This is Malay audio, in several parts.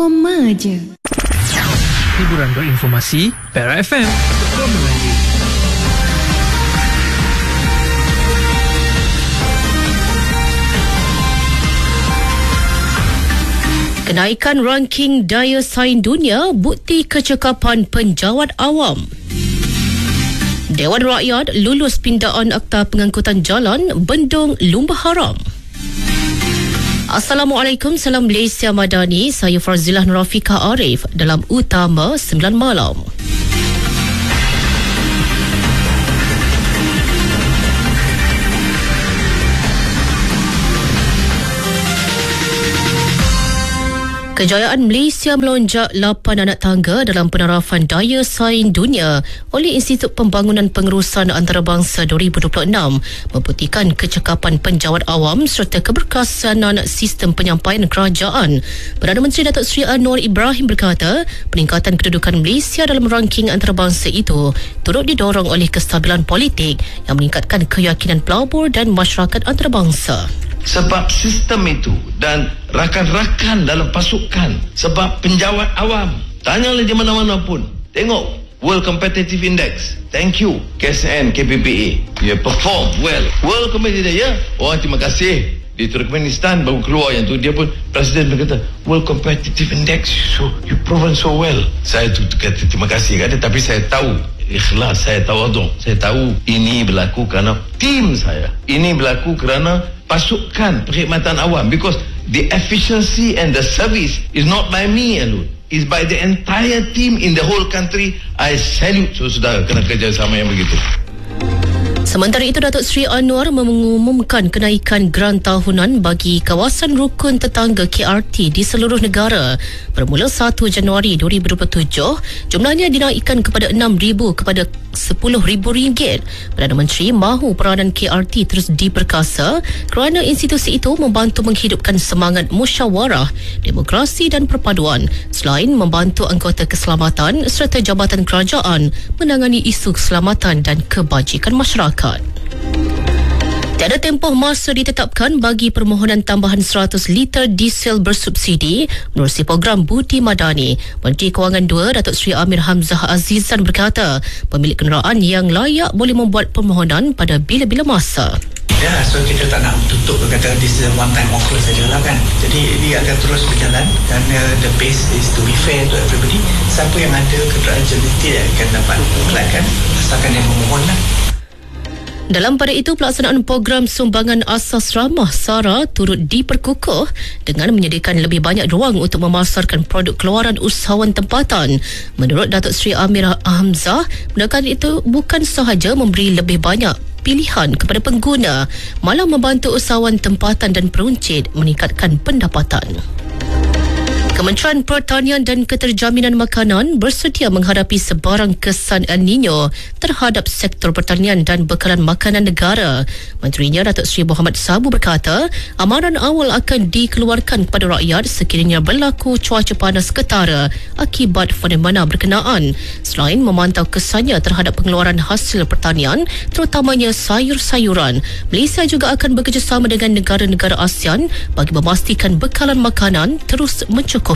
Koma je. Hiburan berinformasi, Perak FM. Koma je. Kenaikan ranking daya saing dunia bukti kecekapan penjawat awam. Dewan Rakyat lulus pindaan Akta Pengangkutan Jalan Bendung Lumba Haram. Assalamualaikum, salam Malaysia Madani. Saya Farzilah Nurafika Arif dalam Utama 9 Malam. Kejayaan Malaysia melonjak 8 anak tangga dalam penarafan daya saing dunia oleh Institut Pembangunan Pengurusan Antarabangsa 2026 membuktikan kecekapan penjawat awam serta keberkesanan sistem penyampaian kerajaan. Perdana Menteri Datuk Seri Anwar Ibrahim berkata, peningkatan kedudukan Malaysia dalam ranking antarabangsa itu turut didorong oleh kestabilan politik yang meningkatkan keyakinan pelabur dan masyarakat antarabangsa. Sebab sistem itu dan rakan-rakan dalam pasukan, sebab penjawat awam, tanyalah di mana-mana pun, tengok World Competitive Index, thank you KSN, KPPA, you perform well. World Competitive, ya, terima kasih. Di Turkmenistan baru keluar yang tu, dia pun Presiden berkata World Competitive Index, so you proven so well. Saya tu kata terima kasih kan, tapi saya tahu ikhlas, saya tawaduk, saya tahu ini berlaku kerana tim saya, ini berlaku kerana pasukan perkhidmatan awam, because the efficiency and the service is not by me alone, is by the entire team in the whole country. I salute saudara kerana kerjasama yang begitu. Sementara itu, Datuk Seri Anwar mengumumkan kenaikan grant tahunan bagi kawasan rukun tetangga KRT di seluruh negara. Bermula 1 Januari 2027, jumlahnya dinaikkan kepada 6,000 kepada RM10,000. Perdana Menteri mahu peranan KRT terus diperkasa kerana institusi itu membantu menghidupkan semangat musyawarah, demokrasi dan perpaduan selain membantu anggota keselamatan serta jabatan kerajaan menangani isu keselamatan dan kebajikan masyarakat. Tiada tempoh masa ditetapkan bagi permohonan tambahan 100 liter diesel bersubsidi menerusi program Budi Madani. Menteri Kewangan 2 Datuk Seri Amir Hamzah Azizan berkata, pemilik kenderaan yang layak boleh membuat permohonan pada bila-bila masa. Ya, so kita tak nak tutup kata this is a one time offer sajalah kan. Jadi dia akan terus berjalan dan the base is to be fair to everybody. Siapa yang ada kenderaan jeliti akan dapat apply kan, asalkan dia memohonlah. Dalam pada itu, pelaksanaan program sumbangan asas ramah SARA turut diperkukuh dengan menyediakan lebih banyak ruang untuk memasarkan produk keluaran usahawan tempatan. Menurut Datuk Seri Amir Hamzah, tindakan itu bukan sahaja memberi lebih banyak pilihan kepada pengguna, malah membantu usahawan tempatan dan peruncit meningkatkan pendapatan. Kementerian Pertanian dan Keterjaminan Makanan bersedia menghadapi sebarang kesan El Nino terhadap sektor pertanian dan bekalan makanan negara. Menterinya Datuk Seri Muhammad Sabu berkata, amaran awal akan dikeluarkan kepada rakyat sekiranya berlaku cuaca panas ketara akibat fenomena berkenaan. Selain memantau kesannya terhadap pengeluaran hasil pertanian, terutamanya sayur-sayuran, Malaysia juga akan bekerjasama dengan negara-negara ASEAN bagi memastikan bekalan makanan terus mencukupi.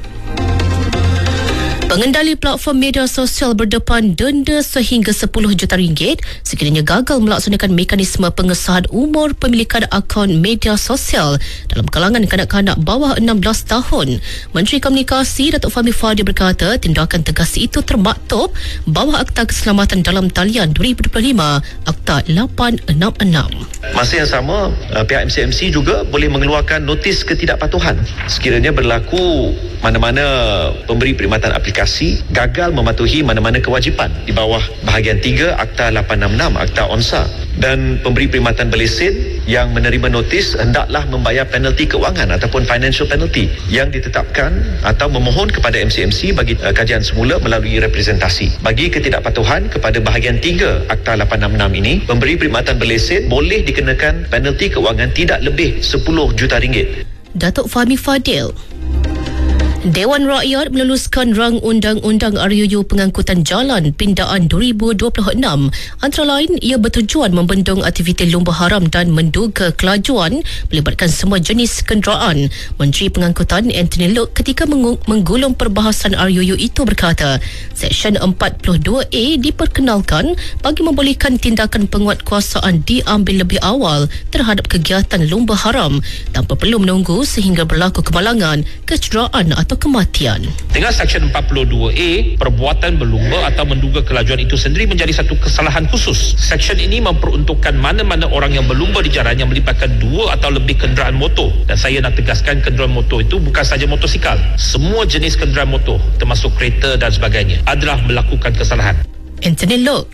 Pengendali platform media sosial berdepan denda sehingga RM10 juta sekiranya gagal melaksanakan mekanisme pengesahan umur pemilikan akaun media sosial dalam kalangan kanak-kanak bawah 16 tahun. Menteri Komunikasi Datuk Fahmi Fadil berkata, tindakan tegas itu termaktub bawah Akta Keselamatan dalam Talian 2025, Akta 866. Masa yang sama, pihak MCMC juga boleh mengeluarkan notis ketidakpatuhan sekiranya berlaku mana-mana pemberi perkhidmatan aplikasi gagal mematuhi mana-mana kewajipan di bawah bahagian 3 Akta 866 Akta ONSA, dan pemberi perkhidmatan berlesen yang menerima notis hendaklah membayar penalti keuangan ataupun financial penalty yang ditetapkan atau memohon kepada MCMC bagi kajian semula melalui representasi. Bagi ketidakpatuhan kepada bahagian 3 Akta 866 ini, pemberi perkhidmatan berlesen boleh dikenakan penalti keuangan tidak lebih RM10 juta. Datuk Fahmi Fadil. Dewan Rakyat meluluskan rang Undang-Undang RUU Pengangkutan Jalan Pindaan 2026. Antara lain, ia bertujuan membendung aktiviti lumba haram dan menduga kelajuan melibatkan semua jenis kenderaan. Menteri Pengangkutan Anthony Loke ketika menggulung perbahasan RUU itu berkata, Seksyen 42A diperkenalkan bagi membolehkan tindakan penguatkuasaan diambil lebih awal terhadap kegiatan lumba haram tanpa perlu menunggu sehingga berlaku kemalangan, kecederaan atau kematian. Dengan Seksyen 42A, perbuatan berlumba atau menduga kelajuan itu sendiri menjadi satu kesalahan khusus. Seksyen ini memperuntukkan mana-mana orang yang berlumba di jalan yang melibatkan dua atau lebih kenderaan motor. Dan saya nak tegaskan, kenderaan motor itu bukan sahaja motosikal. Semua jenis kenderaan motor, termasuk kereta dan sebagainya, adalah melakukan kesalahan. Anthony Loke.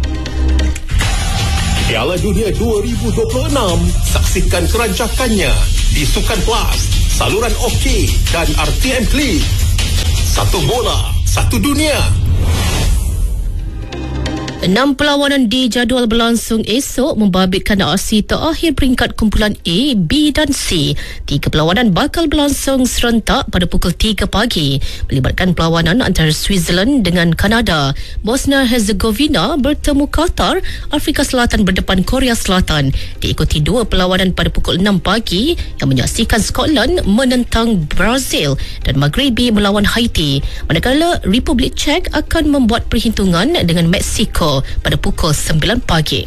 Piala Dunia 2026, saksikan kerancakannya di Sukan Plus, saluran OK dan RTM Klik. Satu bola, satu dunia. 6 perlawanan dijadual berlangsung esok membabitkan aksi terakhir peringkat kumpulan A, B dan C. 3 perlawanan bakal berlangsung serentak pada pukul 3 pagi melibatkan perlawanan antara Switzerland dengan Kanada, Bosnia Herzegovina bertemu Qatar, Afrika Selatan berdepan Korea Selatan. Diikuti 2 perlawanan pada pukul 6 pagi yang menyaksikan Scotland menentang Brazil dan Maghribi melawan Haiti, manakala Republik Czech akan membuat perhitungan dengan Mexico pada pukul 9 pagi.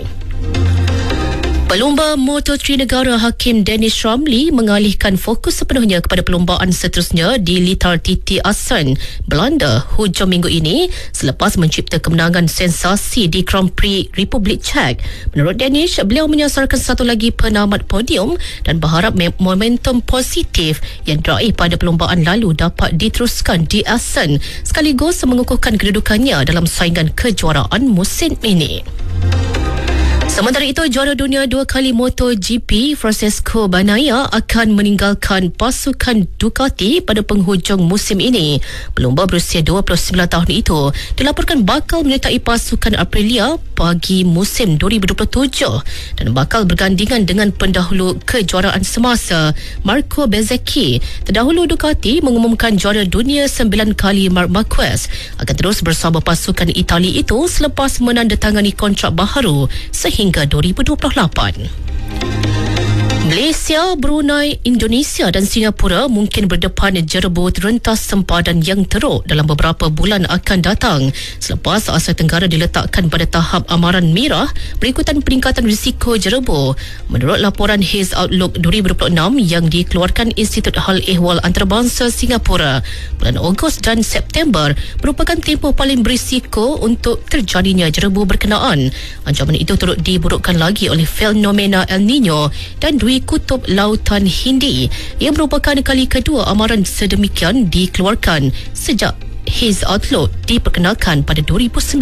Pelumba Moto3 negara Hakim Dennis Ramli mengalihkan fokus sepenuhnya kepada perlumbaan seterusnya di Litar TT Assen, Belanda hujung minggu ini selepas mencipta kemenangan sensasi di Grand Prix Republik Czech. Menurut Dennis, beliau menyasarkan satu lagi penamat podium dan berharap momentum positif yang diraih pada perlumbaan lalu dapat diteruskan di Assen sekaligus mengukuhkan kedudukannya dalam saingan kejuaraan musim ini. Sementara itu, juara dunia 2 kali MotoGP Francesco Bagnaia akan meninggalkan pasukan Ducati pada penghujung musim ini. Pelumba berusia 29 tahun itu dilaporkan bakal menyertai pasukan Aprilia bagi musim 2027 dan bakal bergandingan dengan pendahulu kejuaraan semasa Marco Bezzecchi. Terdahulu Ducati mengumumkan juara dunia 9 kali Marc Marquez akan terus bersama pasukan Itali itu selepas menandatangani kontrak baharu sehingga 2028. Malaysia, Brunei, Indonesia dan Singapura mungkin berdepan jerebut rentas sempadan yang teruk dalam beberapa bulan akan datang selepas Asia Tenggara diletakkan pada tahap amaran merah berikutan peningkatan risiko jerebur. Menurut laporan Haze Outlook 2026 yang dikeluarkan Institut Hal Ehwal Antarabangsa Singapura, bulan Ogos dan September merupakan tempoh paling berisiko untuk terjadinya jerebur berkenaan. Ancaman itu turut diburukkan lagi oleh fenomena El Nino dan dui kutub lautan Hindi yang merupakan kali kedua amaran sedemikian dikeluarkan sejak Haze Outlook diperkenalkan pada 2019.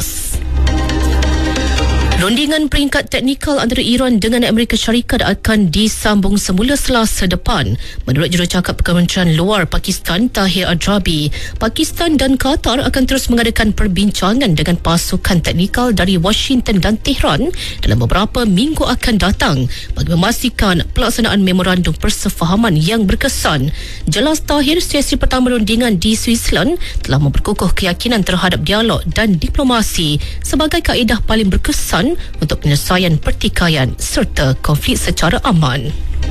Rundingan peringkat teknikal antara Iran dengan Amerika Syarikat akan disambung semula Selasa depan. Menurut jurucakap Kementerian Luar Pakistan Tahir Adrabi, Pakistan dan Qatar akan terus mengadakan perbincangan dengan pasukan teknikal dari Washington dan Tehran dalam beberapa minggu akan datang bagi memastikan pelaksanaan memorandum persefahaman yang berkesan. Jelas Tahir, sesi pertama rundingan di Switzerland telah memperkukuh keyakinan terhadap dialog dan diplomasi sebagai kaedah paling berkesan untuk penyelesaian pertikaian serta konflik secara aman.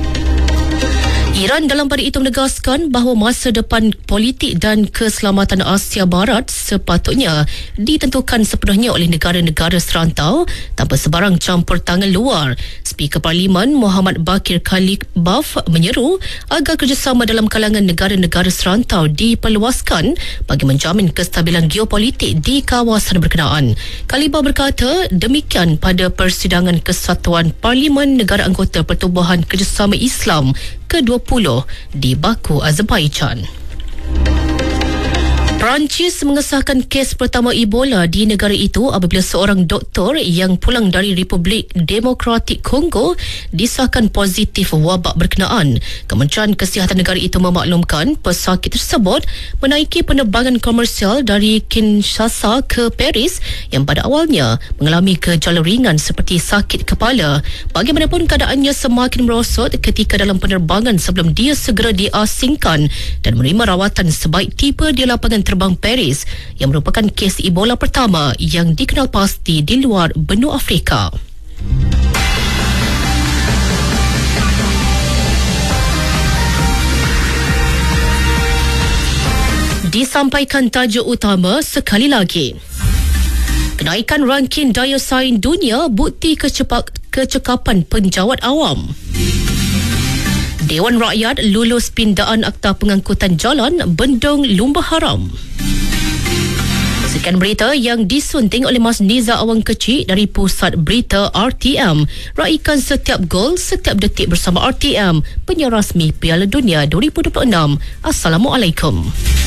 Iran dalam pada itu menegaskan bahawa masa depan politik dan keselamatan Asia Barat sepatutnya ditentukan sepenuhnya oleh negara-negara serantau tanpa sebarang campur tangan luar. Speaker Parlimen Muhammad Bakir Kalibaf menyeru agar kerjasama dalam kalangan negara-negara serantau diperluaskan bagi menjamin kestabilan geopolitik di kawasan berkenaan. Kalibaf berkata demikian pada persidangan Kesatuan Parlimen Negara Anggota Pertubuhan Kerjasama Islam ke-20 di Baku, Azerbaijan. Perancis mengesahkan kes pertama Ebola di negara itu apabila seorang doktor yang pulang dari Republik Demokratik Kongo disahkan positif wabak berkenaan. Kementerian Kesihatan negara itu memaklumkan pesakit tersebut menaiki penerbangan komersial dari Kinshasa ke Paris yang pada awalnya mengalami gejala ringan seperti sakit kepala. Bagaimanapun keadaannya semakin merosot ketika dalam penerbangan sebelum dia segera diasingkan dan menerima rawatan sebaik tiba di lapangan terbang Paris yang merupakan kes Ebola pertama yang dikenal pasti di luar benua Afrika. Disampaikan tajuk utama sekali lagi. Kenaikan ranking daya saing dunia bukti kecekapan penjawat awam. Dewan Rakyat lulus pindaan Akta Pengangkutan Jalan Bendung Lumba Haram. Sekian berita yang disunting oleh Mas Niza Awang Kecil dari Pusat Berita RTM. Raikan setiap gol, setiap detik bersama RTM, penyiar rasmi Piala Dunia 2026. Assalamualaikum.